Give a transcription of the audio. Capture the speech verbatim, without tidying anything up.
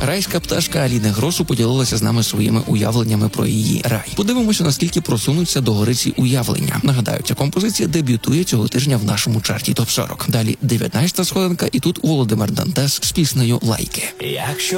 Райська пташка Аліни Гросу поділилася з нами своїми уявленнями про її рай. Подивимося, наскільки просунуться до гори ці уявлення. Нагадаю, ця композиція дебютує цього тижня в нашому чарті топ сорок. Далі дев'ятнадцята сходинка, і тут Володимир Дантес з піснею «Лайки». Якщо